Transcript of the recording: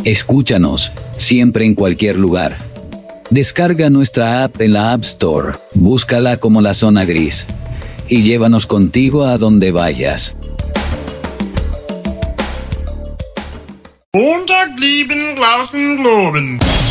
Escúchanos, siempre en cualquier lugar. Descarga nuestra app en la App Store, búscala como La Zona Gris y llévanos contigo a donde vayas. Montag blieben draußen globen.